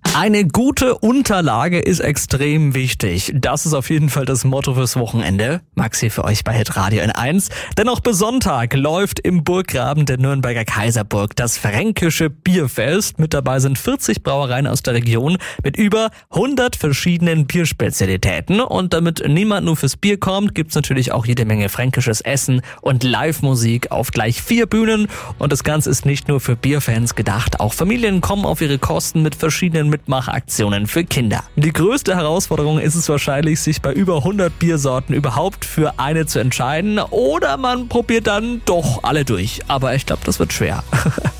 Eine gute Unterlage ist extrem wichtig. Das ist auf jeden Fall das Motto fürs Wochenende. Max hier für euch bei Hitradio N1. Denn auch bis Sonntag läuft im Burggraben der Nürnberger Kaiserburg das Fränkische Bierfest. Mit dabei sind 40 Brauereien aus der Region mit über 100 verschiedenen Bierspezialitäten. Und damit niemand nur fürs Bier kommt, gibt's natürlich auch jede Menge fränkisches Essen und Live-Musik auf gleich 4 Bühnen. Und das Ganze ist nicht nur für Bierfans gedacht. Auch Familien kommen auf ihre Kosten mit verschiedenen Mitmachaktionen für Kinder. Die größte Herausforderung ist es wahrscheinlich, sich bei über 100 Biersorten überhaupt für eine zu entscheiden. Oder man probiert dann doch alle durch. Aber ich glaube, das wird schwer.